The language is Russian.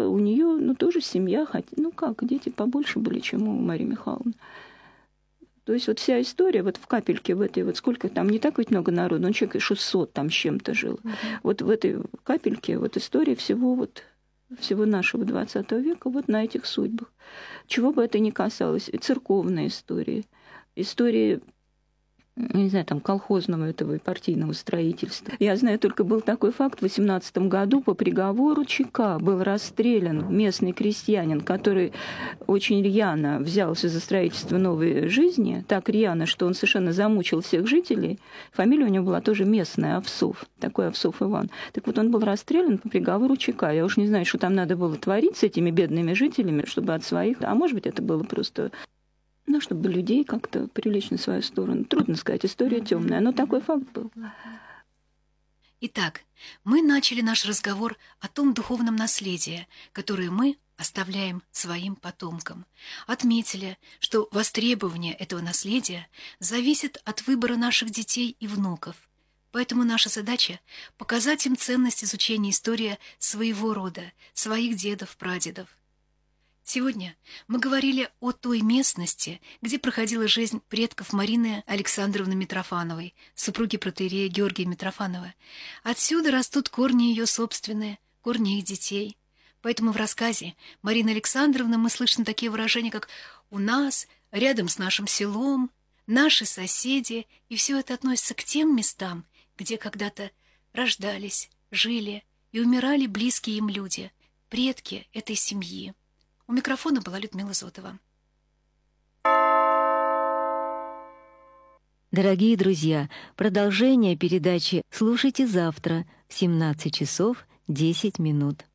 у нее, ну, тоже семья, ну как, дети побольше были, чем у Марии Михайловны. То есть вот вся история вот в Капельке, в этой вот, сколько там, не так ведь много народу, он человек 600 там с чем-то жил. Вот в этой Капельке вот история всего нашего 20 века вот на этих судьбах. Чего бы это ни касалось, и церковной истории, не знаю, там, колхозного этого и партийного строительства. Я знаю, только был такой факт, в 18 году по приговору ЧК был расстрелян местный крестьянин, который очень рьяно взялся за строительство новой жизни, так рьяно, что он совершенно замучил всех жителей. Фамилия у него была тоже местная, Овсов, такой Овсов Иван. Так вот, он был расстрелян по приговору ЧК. Я уж не знаю, что там надо было творить с этими бедными жителями, чтобы от своих... А может быть, это было просто... Ну, чтобы людей как-то привлечь на свою сторону. Трудно сказать, история темная, но такой факт был. Итак, мы начали наш разговор о том духовном наследии, которое мы оставляем своим потомкам. Отметили, что востребование этого наследия зависит от выбора наших детей и внуков. Поэтому наша задача – показать им ценность изучения истории своего рода, своих дедов, прадедов. Сегодня мы говорили о той местности, где проходила жизнь предков Марины Александровны Митрофановой, супруги протоиерея Георгия Митрофанова. Отсюда растут корни ее собственные, корни их детей. Поэтому в рассказе Марины Александровны мы слышим такие выражения, как «у нас», «рядом с нашим селом», «наши соседи», и все это относится к тем местам, где когда-то рождались, жили и умирали близкие им люди, предки этой семьи. У микрофона была Людмила Зотова. Дорогие друзья, продолжение передачи слушайте завтра в 17 часов 10 минут.